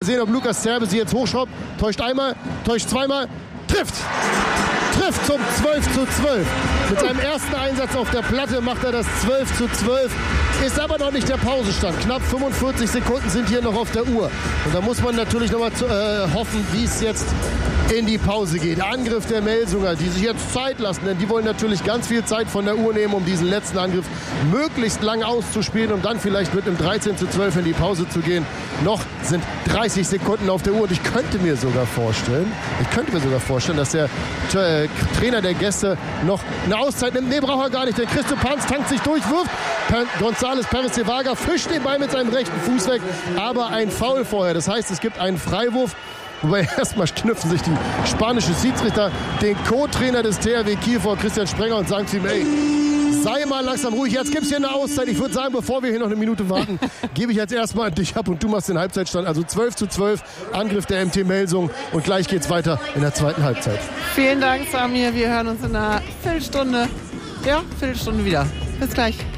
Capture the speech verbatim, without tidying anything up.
sehen, ob Lukas Zerbe sie jetzt hochschraubt. Täuscht einmal, täuscht zweimal, trifft! Trifft zum zwölf zu zwölf. Mit seinem ersten Einsatz auf der Platte macht er das zwölf zu zwölf. Ist aber noch nicht der Pausenstand. Knapp fünfundvierzig Sekunden sind hier noch auf der Uhr. Und da muss man natürlich noch mal zu, äh, hoffen, wie es jetzt in die Pause geht. Angriff der Melsunger, die sich jetzt Zeit lassen, denn die wollen natürlich ganz viel Zeit von der Uhr nehmen, um diesen letzten Angriff möglichst lang auszuspielen, um dann vielleicht mit einem dreizehn zu zwölf in die Pause zu gehen. Noch sind dreißig Sekunden auf der Uhr und ich könnte mir sogar vorstellen, ich könnte mir sogar vorstellen, dass der äh, Trainer der Gäste noch eine Auszeit nimmt. Nee, braucht er gar nicht, denn Christo Panz tankt sich durch, wirft. González Pérez de Vaga fischt den Ball mit seinem rechten Fuß weg, aber ein Foul vorher. Das heißt, es gibt einen Freiwurf. Wobei erstmal knüpfen sich die spanischen Schiedsrichter den Co-Trainer des T H W Kiel vor, Christian Sprenger, und sagen zu ihm, ey, sei mal langsam ruhig, jetzt gibt es hier eine Auszeit. Ich würde sagen, bevor wir hier noch eine Minute warten, gebe ich jetzt erstmal an dich ab und du machst den Halbzeitstand. Also zwölf zu zwölf, Angriff der M T Melsung, und gleich geht's weiter in der zweiten Halbzeit. Vielen Dank, Samir. Wir hören uns in einer Viertelstunde, ja, Viertelstunde wieder. Bis gleich.